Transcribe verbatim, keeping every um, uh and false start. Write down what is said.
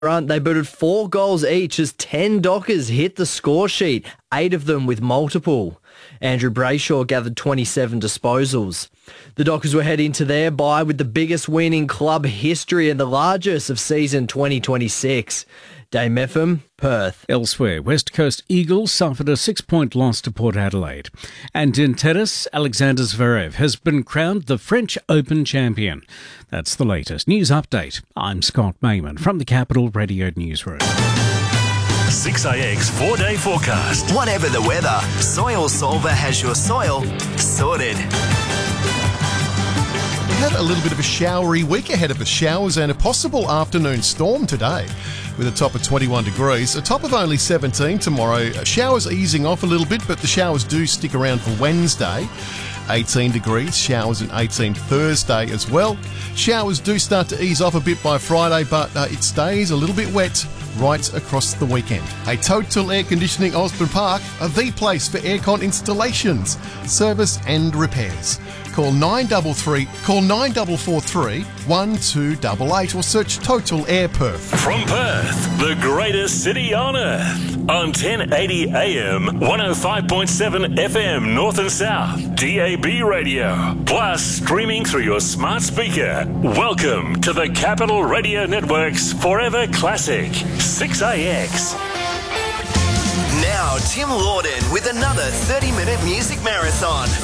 Front, they booted four goals each as ten Dockers hit the score sheet, eight of them with multiple. Andrew Brayshaw gathered twenty-seven disposals. The Dockers were heading to their bye with the biggest win in club history and the largest of season twenty twenty-six. Dame F M, Perth. Elsewhere, West Coast Eagles suffered a six-point loss to Port Adelaide. And in tennis, Alexander Zverev has been crowned the French Open champion. That's the latest news update. I'm Scott Mayman from the Capital Radio Newsroom. six A X four-day forecast. Whatever the weather, Soil Solver has your soil sorted. We had a little bit of a showery week ahead of us. Showers and a possible afternoon storm today with a top of twenty-one degrees, a top of only seventeen tomorrow. Showers easing off a little bit, but the showers do stick around for Wednesday. eighteen degrees, showers and eighteen Thursday as well. Showers do start to ease off a bit by Friday, but uh, it stays a little bit wet right across the weekend. A Total Air Conditioning Osborne Park are the place for aircon installations, service and repairs. Call nine three three, call nine four four three, one two eight eight or search Total Air Perth. From Perth, the greatest city on earth. On ten eighty A M, one oh five point seven F M North and South, D A B radio. Plus streaming through your smart speaker. Welcome to the Capital Radio Network's Forever Classic, six A X. Now Tim Lawden with another thirty minute music marathon.